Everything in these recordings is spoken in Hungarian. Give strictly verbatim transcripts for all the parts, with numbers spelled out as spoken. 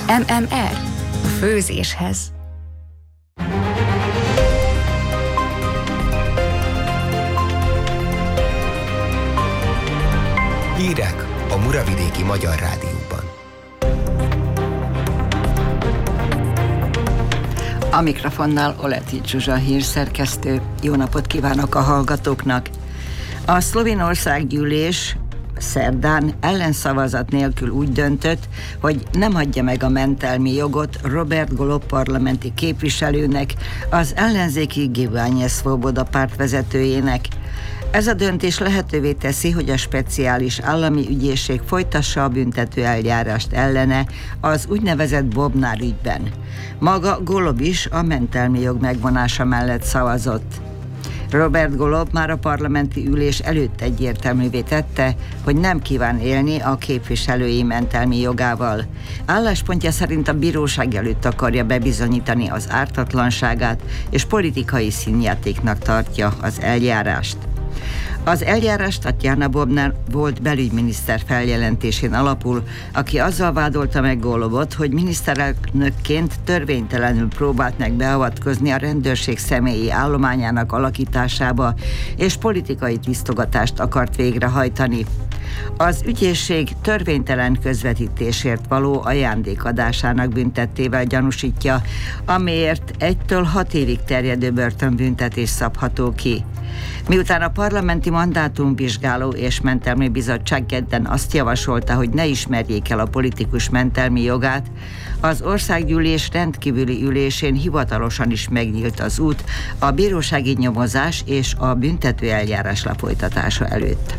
em em er. A főzéshez. Hírek a Muravidéki Magyar Rádióban. A mikrofonnál Oletics Zsuzsa hírszerkesztő. Jó napot kívánok a hallgatóknak! A Szlovénország gyűlés szerdán ellenszavazat nélkül úgy döntött, hogy nem adja meg a mentelmi jogot Robert Golob parlamenti képviselőnek, az ellenzéki Gibány Svoboda pártvezetőjének. Ez a döntés lehetővé teszi, hogy a speciális állami ügyészség folytassa a büntető eljárást ellene az úgynevezett Bobnár ügyben. Maga Golob is a mentelmi jog megvonása mellett szavazott. Robert Golob már a parlamenti ülés előtt egyértelművé tette, hogy nem kíván élni a képviselői mentelmi jogával. Álláspontja szerint a bíróság előtt akarja bebizonyítani az ártatlanságát, és politikai színjátéknak tartja az eljárást. Az eljárás Tatjana Bobnár volt belügyminiszter feljelentésén alapul, aki azzal vádolta meg Golobot, hogy miniszterelnökként törvénytelenül próbált meg beavatkozni a rendőrség személyi állományának alakításába, és politikai tisztogatást akart végrehajtani. Az ügyészség törvénytelen közvetítésért való ajándékadásának büntettével gyanúsítja, amiért egytől hat évig terjedő börtönbüntetés szabható ki. Miután a parlamenti mandátumvizsgáló és mentelmi bizottság kedden azt javasolta, hogy ne ismerjék el a politikus mentelmi jogát, az országgyűlés rendkívüli ülésén hivatalosan is megnyílt az út a bírósági nyomozás és a büntető eljárás lefolytatása előtt.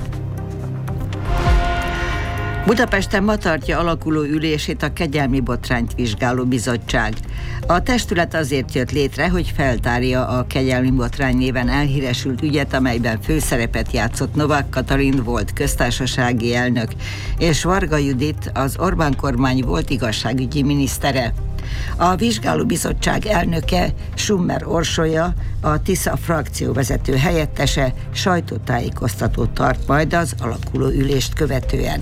Budapesten ma tartja alakuló ülését a Kegyelmi Botrányt Vizsgáló Bizottság. A testület azért jött létre, hogy feltárja a Kegyelmi Botrány néven elhíresült ügyet, amelyben főszerepet játszott Novák Katalin volt köztársasági elnök, és Varga Judit, az Orbán kormány volt igazságügyi minisztere. A vizsgálóbizottság elnöke, Summer Orsolya, a Tisza frakcióvezető helyettese sajtótájékoztatót tart majd az alakuló ülést követően.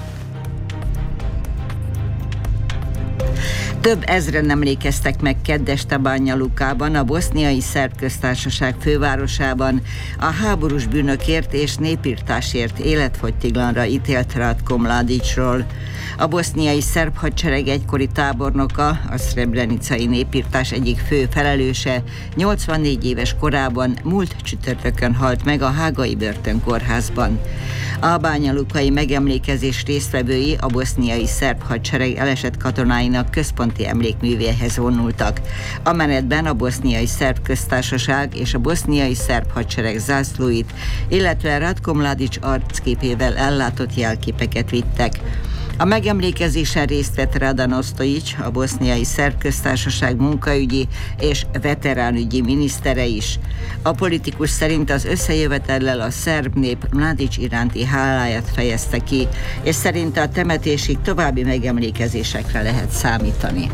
Több ezren emlékeztek meg kedd este Banja Lukában, a boszniai szerb köztársaság fővárosában a háborús bűnökért és népirtásért életfogytiglanra ítélt Ratko Mladićról. A boszniai szerb hadsereg egykori tábornoka, a szrebrenicai népirtás egyik fő felelőse, nyolcvannégy éves korában múlt csütörtökön halt meg a hágai börtönkórházban. A bányalukai megemlékezés résztvevői a boszniai szerb hadsereg elesett katonáinak központi emlékművéhez vonultak. A menetben a boszniai szerb köztársaság és a boszniai szerb hadsereg zászlóit, illetve Ratko Mladić arcképével ellátott jelképeket vittek. A megemlékezésen részt vett Radan Ostojić, a boszniai szerb köztársaság munkaügyi és veteránügyi minisztere is. A politikus szerint az összejövetellel a szerb nép Mladić iránti háláját fejezte ki, és szerinte a temetésig további megemlékezésekre lehet számítani.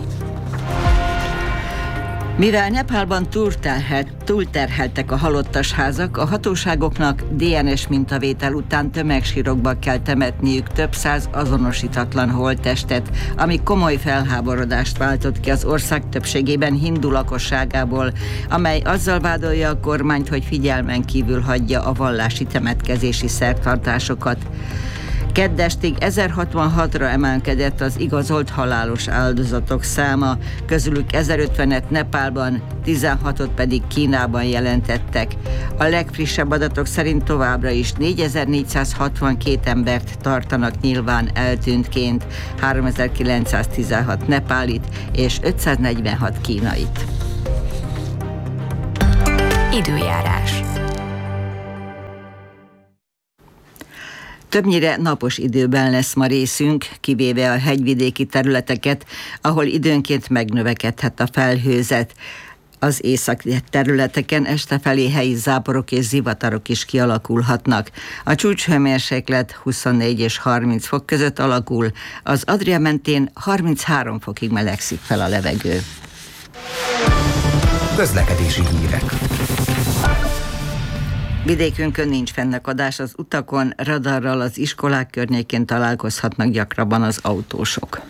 Mivel Nepálban túlterhelt, túlterheltek a halottas házak, a hatóságoknak dé en es mintavétel után tömegsírokba kell temetniük több száz azonosítatlan holttestet, ami komoly felháborodást váltott ki az ország többségében hindu lakosságából, amely azzal vádolja a kormányt, hogy figyelmen kívül hagyja a vallási temetkezési szertartásokat. Kedd estig ezerhatvanhatra emelkedett az igazolt halálos áldozatok száma, közülük ezerötvenet Nepálban, tizenhatot pedig Kínában jelentettek. A legfrissebb adatok szerint továbbra is négyezer-négyszázhatvankét embert tartanak nyilván eltűntként, háromezer-kilencszáztizenhat nepálit és ötszáznegyvenhat kínait. Időjárás. Többnyire napos időben lesz ma részünk, kivéve a hegyvidéki területeket, ahol időnként megnövekedhet a felhőzet. Az északi területeken este felé helyi záporok és zivatarok is kialakulhatnak. A csúcshőmérséklet huszonnégy és harminc fok között alakul, az Adria mentén harminchárom fokig melegszik fel a levegő. Közlekedési hírek. Vidékünkön nincs fennakadás, az utakon radarral az iskolák környékén találkozhatnak gyakrabban az autósok.